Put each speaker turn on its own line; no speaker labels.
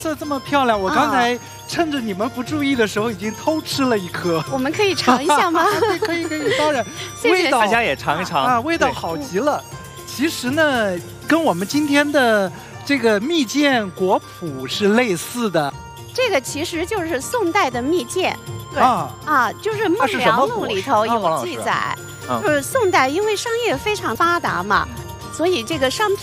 这么漂亮，我刚才趁着你们不注意的时候，已经偷吃了一颗。
我们可以尝一下吗？
可以，当然，
味道
大家也尝一尝
啊，味道好极了。其实呢，跟我们今天的这个蜜饯果脯是类似的。
这个其实就是宋代的蜜饯，对就是《梦
是
良录》里头有记载，就是宋代因为商业非常发达嘛，所以这个商品。